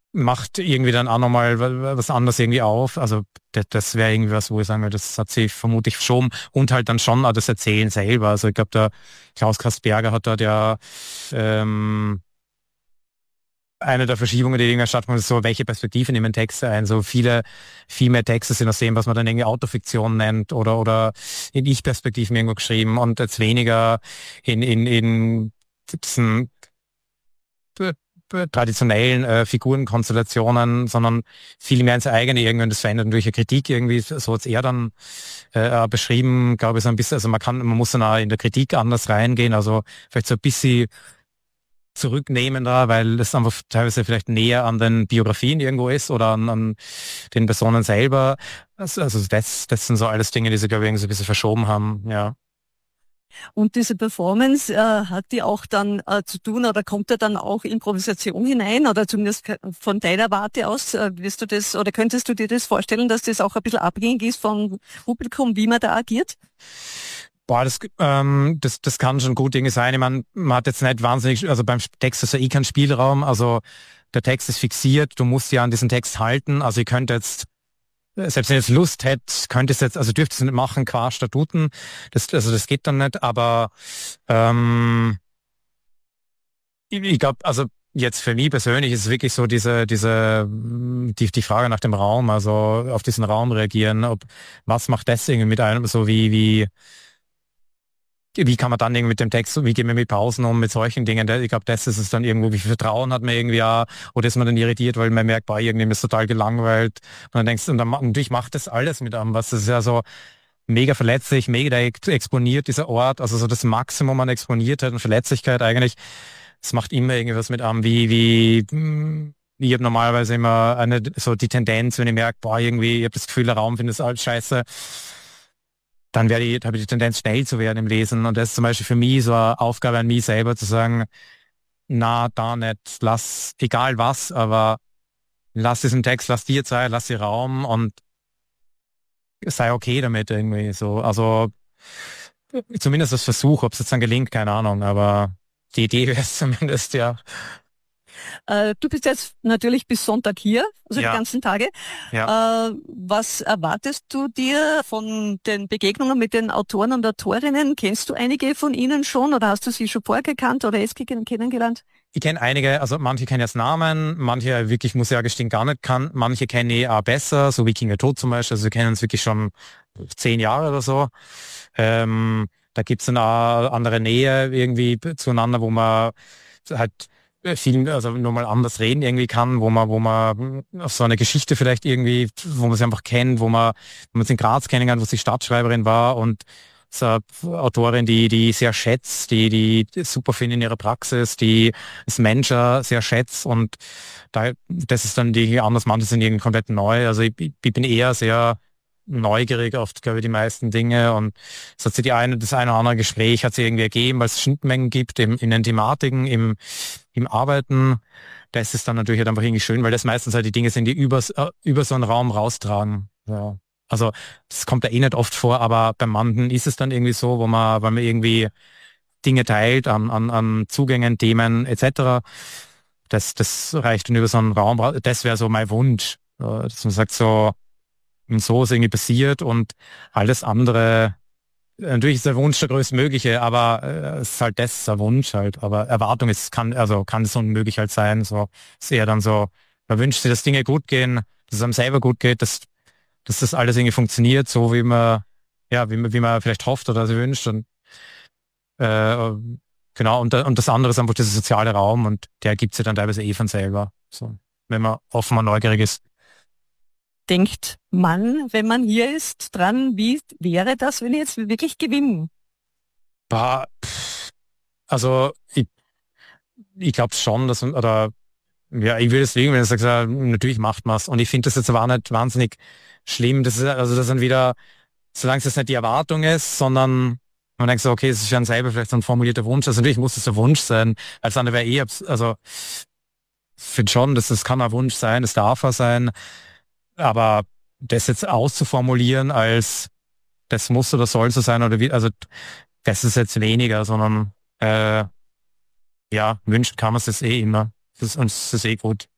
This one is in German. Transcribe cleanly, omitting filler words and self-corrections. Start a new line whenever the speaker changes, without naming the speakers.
macht irgendwie dann auch nochmal was anderes irgendwie auf. Also das wäre irgendwie was, wo ich sagen würde, das hat sie vermutlich verschoben. Und halt dann schon auch das Erzählen selber. Also ich glaube, der Klaus Kastberger hat dort ja eine der Verschiebungen, die irgendwie stattfindet, ist so, welche Perspektive nehmen Texte ein. So viel mehr Texte sind aus dem, was man dann irgendwie Autofiktion nennt oder in Ich-Perspektiven irgendwo geschrieben und jetzt weniger in diesen traditionellen Figurenkonstellationen, sondern viel mehr ins eigene irgendwie und das verändert durch eine Kritik irgendwie, so hat es er dann beschrieben, glaube ich, so ein bisschen, also man muss dann auch in der Kritik anders reingehen, also vielleicht so ein bisschen zurücknehmender, weil es einfach teilweise vielleicht näher an den Biografien irgendwo ist oder an den Personen selber. Also das sind so alles Dinge, die sie, glaube ich, irgendwie so ein bisschen verschoben haben, ja.
Und diese Performance, hat die auch dann zu tun oder kommt da dann auch Improvisation hinein oder zumindest von deiner Warte aus, wirst du das oder könntest du dir das vorstellen, dass das auch ein bisschen abhängig ist vom Publikum, wie man da agiert?
Boah, das kann schon gut Dinge sein. Ich meine, man hat jetzt nicht wahnsinnig, also beim Text ist ja kein Spielraum, also der Text ist fixiert, du musst ja an diesen Text halten, also ich könnte jetzt selbst wenn ich jetzt Lust hätte, könnte es jetzt, also dürfte es nicht machen, qua Statuten. Das geht dann nicht, aber ich glaube, also jetzt für mich persönlich ist es wirklich so die Frage nach dem Raum, also auf diesen Raum reagieren, was macht das irgendwie mit einem, so wie kann man dann irgendwie mit dem Text, wie gehen wir mit Pausen um, mit solchen Dingen. Ich glaube, das ist es dann irgendwo, wie viel Vertrauen hat man irgendwie auch, oder ist man dann irritiert, weil man merkt, boah, irgendwie ist total gelangweilt. Und dann denkst du, und dann, natürlich macht das alles mit einem, was das ist ja so mega verletzlich, mega exponiert, dieser Ort, also so das Maximum an Exponiertheit und Verletzlichkeit eigentlich, das macht immer irgendwas mit einem, ich habe normalerweise immer so die Tendenz, wenn ich merke, boah, irgendwie, ich habe das Gefühl, der Raum findet es alles scheiße, dann habe ich die Tendenz, schnell zu werden im Lesen. Und das ist zum Beispiel für mich so eine Aufgabe an mich selber, zu sagen, na, da nicht, lass, egal was, aber lass diesen Text, lass dir Zeit, lass dir Raum und sei okay damit irgendwie so. Also zumindest das Versuch, ob es jetzt dann gelingt, keine Ahnung, aber die Idee wäre es zumindest, ja.
Du bist jetzt natürlich bis Sonntag hier, also die
Ja,
ganzen Tage.
ja.
Was erwartest du dir von den Begegnungen mit den Autoren und Autorinnen? Kennst du einige von ihnen schon oder hast du sie schon vorher gekannt oder erst kennengelernt?
Ich kenne einige, also manche kennen jetzt Namen, manche wirklich, muss ich ja gestehen, gar nicht kann, manche kenne ich auch besser, so wie Kinga Tod zum Beispiel, also wir kennen uns wirklich schon 10 Jahre oder so. Da gibt's dann auch andere Nähe irgendwie zueinander, wo man halt viel, also nur mal anders reden irgendwie kann, wo man auf so eine Geschichte vielleicht irgendwie, wo man sie einfach kennt, wo man sie in Graz kennengelernt, wo sie Stadtschreiberin war und so eine Autorin, die sehr schätzt, die super finde in ihrer Praxis, die das Menschen sehr schätzt und das ist dann die anders, manche sind irgendwie komplett neu. Also ich bin eher sehr neugierig auf, glaube ich, die meisten Dinge und es hat sich das eine oder andere Gespräch hat sich irgendwie ergeben, weil es Schnittmengen gibt in den Thematiken, im Arbeiten. Das ist dann natürlich halt einfach irgendwie schön, weil das meistens halt die Dinge sind, die über so einen Raum raustragen. Ja. Also das kommt ja eh nicht oft vor, aber beim Manten ist es dann irgendwie so, weil man irgendwie Dinge teilt an Zugängen, Themen etc. Das reicht dann über so einen Raum. Das wäre so mein Wunsch, dass man sagt so, und so ist irgendwie passiert und alles andere, natürlich ist der Wunsch der größtmögliche, aber es ist halt das der Wunsch halt. Aber Erwartung kann es unmöglich halt sein. So ist eher dann so, man wünscht sich, dass Dinge gut gehen, dass es einem selber gut geht, dass das alles irgendwie funktioniert, so wie man vielleicht hofft oder sich wünscht. Und äh, genau, und das andere ist einfach dieser soziale Raum und der gibt sich dann teilweise eh von selber. So, wenn man offen und neugierig ist.
Denkt man, wenn man hier ist, dran, wie wäre das, wenn ich jetzt wirklich gewinne?
Bah, also ich glaube schon, oder ja, ich würde es liegen, wenn du sagst, ja, natürlich macht man es. Und ich finde das jetzt aber auch nicht wahnsinnig schlimm. Das sind wieder, solange es jetzt nicht die Erwartung ist, sondern man denkt so, okay, es ist ja selber vielleicht so ein formulierter Wunsch. Also natürlich muss es ein Wunsch sein. Als andere wäre also ich finde schon, dass das kann ein Wunsch sein, das darf er sein. Aber das jetzt auszuformulieren als das muss oder soll so sein oder wie, also das ist jetzt weniger, sondern ja, wünschen kann man es eh immer. Und es ist eh gut.